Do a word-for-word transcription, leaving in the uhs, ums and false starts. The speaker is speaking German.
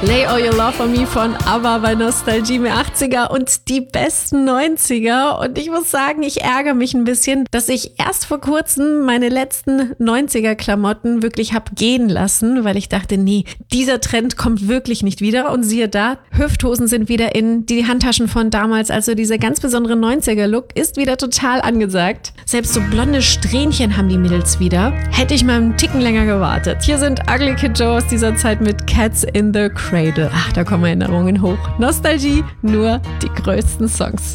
Lay All Your Love on Me von ABBA bei Nostalgie mehr achtziger und die besten neunziger. Und ich muss sagen, ich ärgere mich ein bisschen, dass ich erst vor kurzem meine letzten neunziger-Klamotten wirklich habe gehen lassen, weil ich dachte, nee, dieser Trend kommt wirklich nicht wieder. Und siehe da, Hüfthosen sind wieder in, die Handtaschen von damals, also dieser ganz besondere neunziger-Look ist wieder total angesagt. Selbst so blonde Strähnchen haben die Mädels wieder. Hätte ich mal einen Ticken länger gewartet. Hier sind Ugly Kid Joe aus dieser Zeit mit Cats in the Cradle. Ach, da kommen Erinnerungen hoch. Nostalgie, nur die größten Songs.